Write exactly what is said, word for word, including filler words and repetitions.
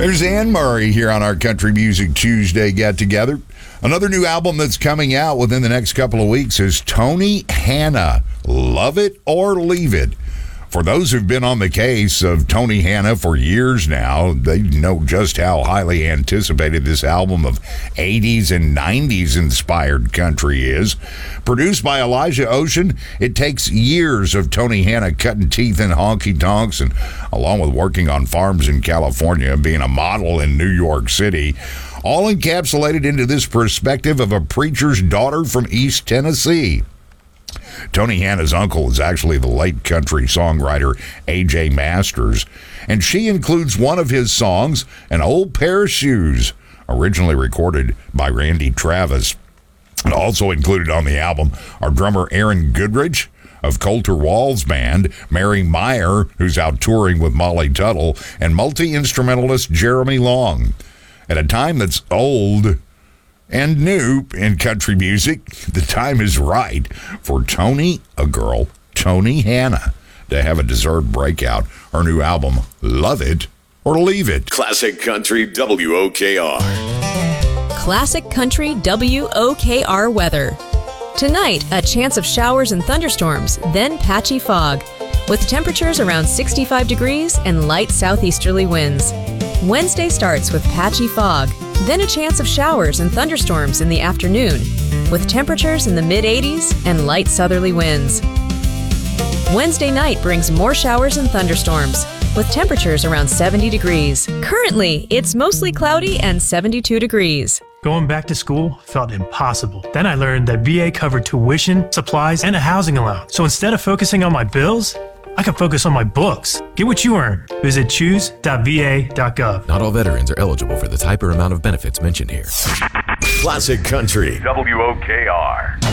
There's Anne Murray here on our Country Music Tuesday get-together. Another new album that's coming out within the next couple of weeks is Tony Hannah, Love It or Leave It. For those who've been on the case of Tony Hannah for years now, they know just how highly anticipated this album of eighties and nineties inspired country is. Produced by Elijah Ocean, it takes years of Tony Hannah cutting teeth in honky-tonks and along with working on farms in California, being a model in New York City, all encapsulated into this perspective of a preacher's daughter from East Tennessee. Tony Hannah's uncle is actually the late country songwriter A J Masters, and she includes one of his songs, An Old Pair of Shoes, originally recorded by Randy Travis. And also included on the album are drummer Aaron Goodrich of Coulter Wall's band, Mary Meyer, who's out touring with Molly Tuttle, and multi-instrumentalist Jeremy Long. At a time that's old and new in country music, the time is right for Tony, a girl, Tony Hannah, to have a deserved breakout. Her new album, Love It or Leave It. Classic Country W O K R. Classic Country W O K R weather. Tonight, a chance of showers and thunderstorms, then patchy fog, with temperatures around sixty-five degrees and light southeasterly winds. Wednesday starts with patchy fog, then a chance of showers and thunderstorms in the afternoon, with temperatures in the mid-eighties and light southerly winds. Wednesday night brings more showers and thunderstorms, with temperatures around seventy degrees. Currently, it's mostly cloudy and seventy-two degrees. Going back to school felt impossible. Then I learned that V A covered tuition, supplies, and a housing allowance. So instead of focusing on my bills, I can focus on my books. Get what you earn. Visit choose dot v a dot gov. Not all veterans are eligible for the type or amount of benefits mentioned here. Classic Country W O K R.